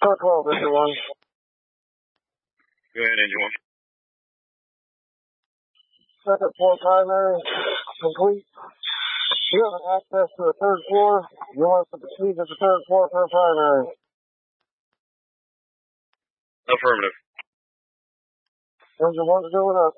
Car 12, Engine 1. Go ahead, Engine 1. Second floor primary, complete. You have access to the third floor. You want to proceed to the third floor for a primary. Affirmative. Engine 1's going up.